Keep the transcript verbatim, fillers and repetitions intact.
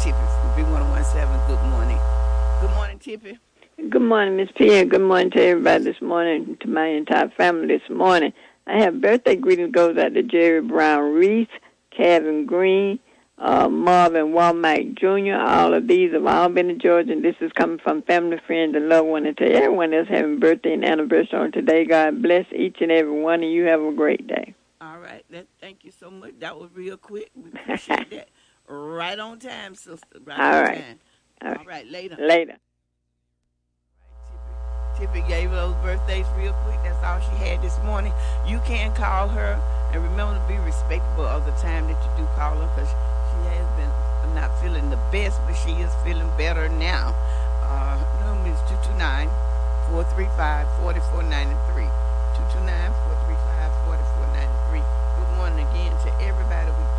Tippy from B one one seven. Good morning. Good morning, Tippy. Good morning, Miss P, and good morning to everybody this morning, to my entire family this morning. I have birthday greetings goes out to Jerry Brown Reese, Kevin Green, uh, Marvin Walmart Junior All of these have all been in Georgia, and this is coming from family, friends, and loved ones. And to everyone that's having birthday and anniversary on today, God bless each and every one, and you have a great day. All right. That, thank you so much. That was real quick. We appreciate that. Right on time, sister. Right all on right. time. All right. All right. Later. Later. Tippy gave those birthdays real quick. That's all she had this morning. You can call her, and remember to be respectful of the time that you do call her, because she has been not feeling the best, but she is feeling better now. Uh, her number is two two nine, four three five, four four nine three. two two nine, four three five, four four nine three. Good morning again to everybody. We